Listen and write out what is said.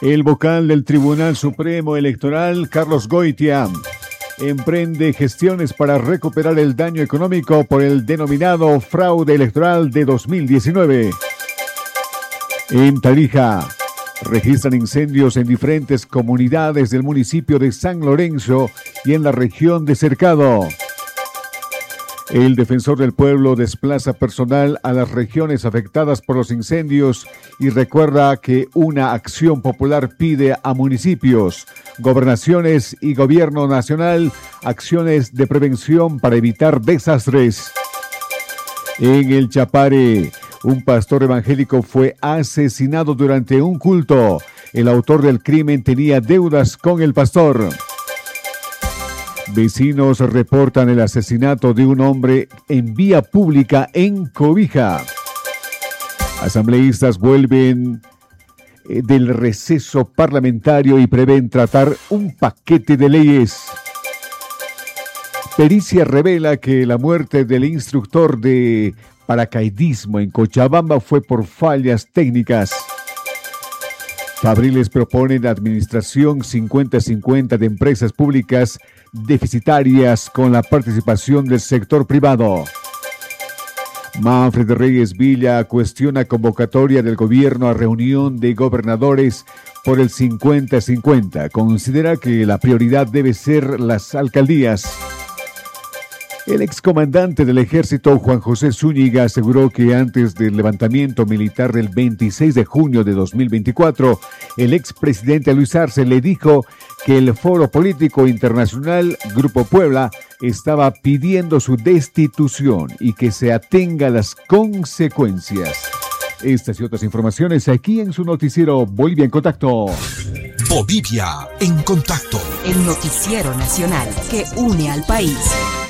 El vocal del Tribunal Supremo Electoral, Carlos Goitia, emprende gestiones para recuperar el daño económico por el denominado fraude electoral de 2019. En Tarija, registran incendios en diferentes comunidades del municipio de San Lorenzo y en la región de Cercado. El defensor del pueblo desplaza personal a las regiones afectadas por los incendios y recuerda que una acción popular pide a municipios, gobernaciones y gobierno nacional acciones de prevención para evitar desastres. En el Chapare, un pastor evangélico fue asesinado durante un culto. El autor del crimen tenía deudas con el pastor. Vecinos reportan el asesinato de un hombre en vía pública en Cobija. Asambleístas vuelven del receso parlamentario y prevén tratar un paquete de leyes. Pericia revela que la muerte del instructor de paracaidismo en Cochabamba fue por fallas técnicas. Fabriles proponen administración 50-50 de empresas públicas deficitarias con la participación del sector privado. Manfred Reyes Villa cuestiona convocatoria del gobierno a reunión de gobernadores por el 50-50. Considera que la prioridad debe ser las alcaldías. El excomandante del ejército, Juan José Zúñiga, aseguró que antes del levantamiento militar del 26 de junio de 2024, el expresidente Luis Arce le dijo que el Foro Político Internacional Grupo Puebla estaba pidiendo su destitución y que se atenga a las consecuencias. Estas y otras informaciones aquí en su noticiero Bolivia en Contacto. Bolivia en Contacto. El noticiero nacional que une al país.